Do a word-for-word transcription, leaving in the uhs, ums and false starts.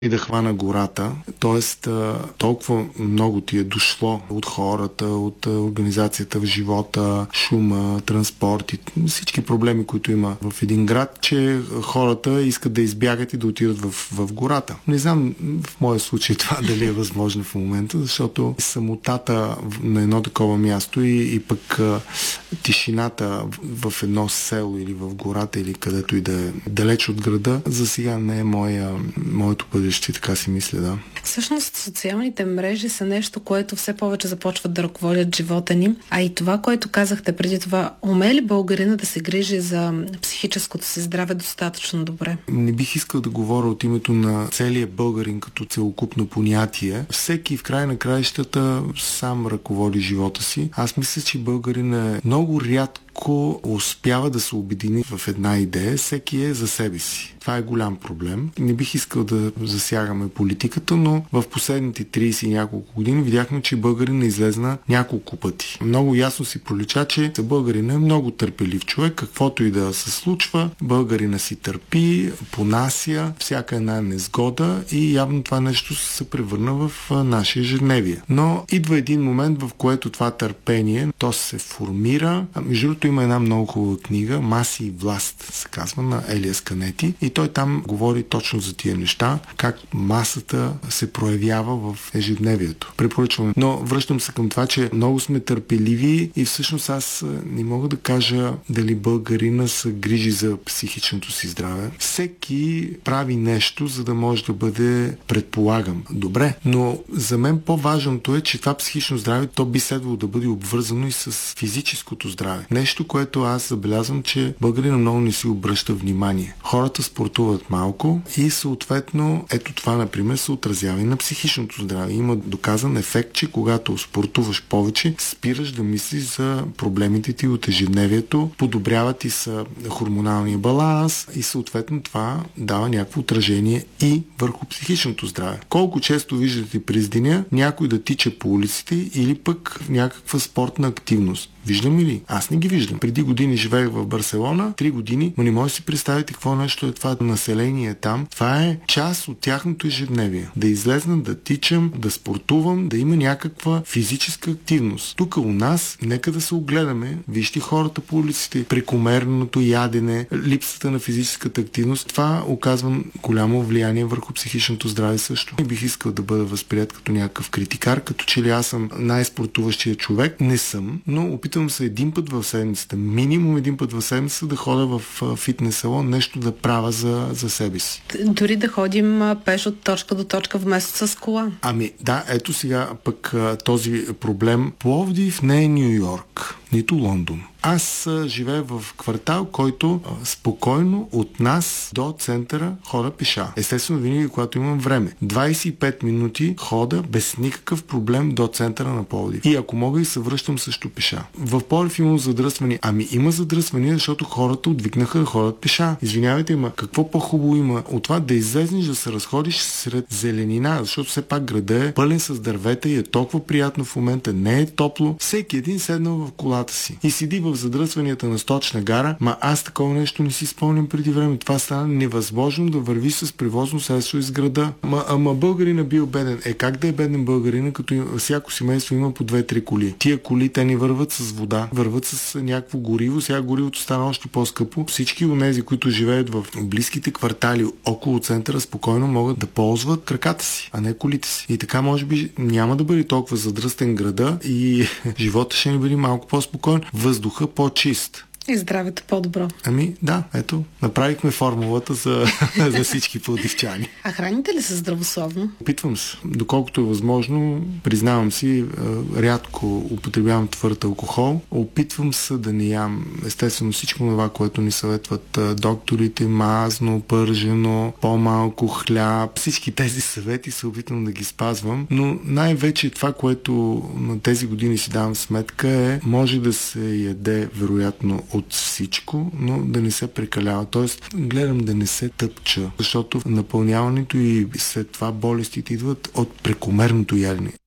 и да хвана гората. Тоест, толкова много ти е дошло от хората, от организацията в живота, шума, транспорт и всички проблеми, които има в един град, че хората искат да избягат и да отидат в, в гората. Не знам в моя случай това дали е възможно в момента, защото самотата на едно такова място и, и пък тишината в едно село или в гората или където и да е далеч от града, за сега не е моя, моето бъдеще, така си мисля, да. Всъщност социалните мрежи са нещо, което все повече започват да ръководят живота ни. А и това, което казахте преди това, умее ли българина да се грижи за психическото си здраве достатъчно добре? Не бих искал да говоря от името на целия българин като целокупно понятие. Всеки в край на краищата сам ръководи живота си. Аз мисля, че българин е много рядко успява да се обедини в една идея, всеки е за себе си. Това е голям проблем. Не бих искал да засягаме политиката, но в последните трийсет и няколко години видяхме, че българин излезна няколко пъти. Много ясно си пролича, че българин е много търпелив човек, каквото и да се случва, българина си търпи, понася всяка една незгода и явно това нещо се превърна в наше ежедневие. Но идва един момент, в което това търпение, то се формира. Между другото има една много хубава книга, "Маси и власт" се казва, на Елиас Канети, и той там говори точно за тия неща, как масата се проявява в ежедневието. Препоръчвам. Но връщам се към това, че много сме търпеливи и всъщност аз не мога да кажа дали българина се грижи за психичното си здраве. Всеки прави нещо, за да може да бъде, предполагам, добре. Но за мен по-важното е, че това психично здраве, то би следвало да бъде обвързано и с физическото здраве. Нещо, което аз забелязвам, че българина много не си обръща внимание. Хората спортуват малко и съответно ето това, например, се отразява и на психичното здраве. Има доказан ефект, че когато спортуваш повече, спираш да мислиш за проблемите ти от ежедневието, подобрява ти са хормоналния баланс и съответно това дава някакво отражение и върху психичното здраве. Колко често виждате през деня някой да тича по улиците или пък в някаква спортна активност? Виждам ли? Аз не ги виждам. Преди години живеех в Барселона, три години, но не може да си представите какво нещо е това население там. Това е част от тяхното ежедневие. Да излезна, да тичам, да спортувам, да има някаква физическа активност. Тук у нас, нека да се огледаме, вижте хората по улиците, прекомерното ядене, липсата на физическата активност, това оказва голямо влияние върху психичното здраве също. Не бих искал да бъда възприят като някакъв критикар, като че ли аз съм най-спортуващия човек. Не съм, но опитвам се един път в седмицата, минимум един път в седмицата да ходя в фитнес салон, нещо да правя за, за себе си. Дори да ходим пеш от точка до точка вместо с кола. Ами да, ето сега пък този проблем. Пловдив не е Ню Йорк, нито Лондон. Аз а, живея в квартал, който а, спокойно от нас до центъра хода пеша. Естествено, винаги, когато имам време. двайсет и пет минути хода без никакъв проблем до центъра на Пловдив. И ако мога и се връщам също пеша. В Пловдив имам задръствания. Ами има задръствания, защото хората отвикнаха да ходят пеша. Извинявайте, има какво по-хубаво има от това да излезнеш да се разходиш сред зеленина, защото все пак града е пълен с дървета и е толкова приятно в момента. Не е топло. Всеки един седнал в колата си и седи в задръстванията на Сточна гара, ма аз такова нещо не си спомням преди време. Това стана невъзможно да върви с превозно средство из града. Ма, ама българина бил беден. Е, как да е беден българина, като има, всяко семейство има по две-три коли. Тия коли, те ни върват с вода, върват с някакво гориво. Сега горивото стана още по-скъпо. Всички онези, които живеят в близките квартали около центъра, спокойно могат да ползват краката си, а не колите си. И така, може би, няма да бъде толкова задръстен града и живота ще ни бъде малко по-спокоен. Въздуха по-чист. И здравето по-добро. Ами да, ето, направихме формулата за, за всички пловдивчани. А храните ли се здравословно? Опитвам се. Доколкото е възможно, признавам си, рядко употребявам твърд алкохол. Опитвам се да не ям естествено всичко това, което ни съветват докторите, мазно, пържено, по-малко хляб. Всички тези съвети се опитвам да ги спазвам, но най-вече това, което на тези години си давам сметка е, може да се яде вероятно от всичко, но да не се прекалява. Тоест, гледам да не се тъпча, защото напълняването и след това болестите идват от прекомерното ядене.